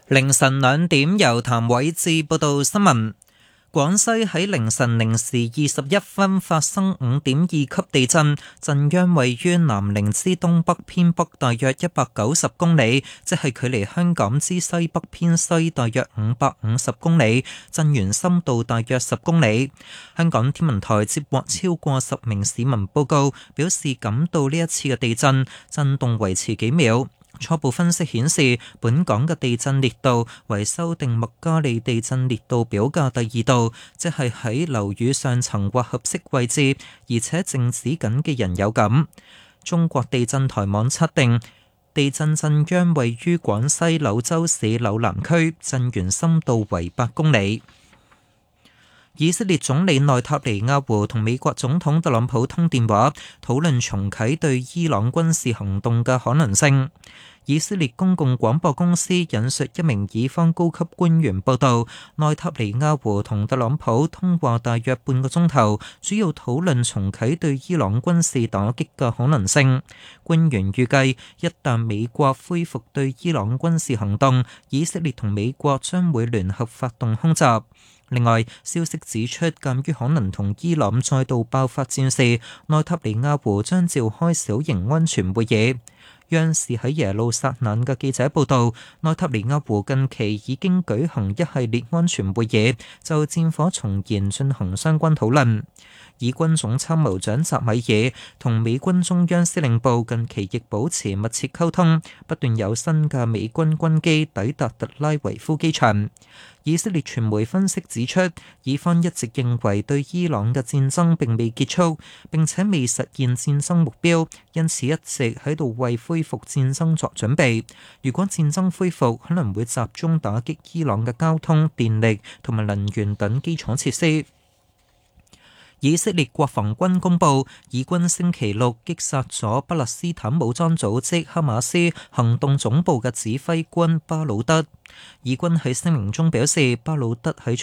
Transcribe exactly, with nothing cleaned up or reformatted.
凌晨兩點，由譚偉智報道新聞。廣西喺凌晨零時二十一分發生五點二級地震，震央位於南寧之東北偏北大約一百九十公里，即係距離香港之西北偏西大約五百五十公里，震源深度大約十公里。香港天文台接獲超過十名市民報告，表示感到呢一次嘅地震震動維持幾秒。初步分析顯示，本港嘅地震烈度為修訂麥加利地震烈度表嘅第二度，即係喺樓宇上層或合適位置，而且靜止緊嘅人有感。中國地震台網測定，地震震央位於廣西柳州市柳南區，震源深度為八公里。以色列總理內塔尼亞胡同美國總統特朗普通電話，討論重啟對伊朗軍事行動嘅可能性。以色列公共廣播公司引述一名以方高級官員報道，內塔尼亞胡同特朗普通話大約半個鐘頭，主要討論重啟對伊朗軍事打擊嘅可能性。官員預計，一旦美國恢復對伊朗軍事行動，以色列同美國將會聯合發動空襲。另外，消息指出，鑑於可能同伊朗再度爆發戰事，內塔尼亞胡將召開小型安全會議。央視喺耶路撒冷嘅記者報道，內塔尼亞胡近期已經舉行一系列安全會議，就戰火重燃進行相關討論。以軍總參謀長扎米爾同美軍中央司令部近期亦保持密切溝通，不斷有新嘅美軍軍機抵達特拉維夫機場。以色列傳媒分析指出，以方一直認為對伊朗嘅戰爭並未結束，並且未實現戰爭目標，因此一直喺度為恢復戰爭作準備。如果戰爭恢復，可能會集中打擊伊朗嘅交通、電力同埋能源等基礎設施。以色列國防軍公佈，以軍星期六擊殺咗巴勒斯坦武裝組織哈馬斯行動總部嘅指揮官巴魯德。以軍喺聲明中表示，巴魯德喺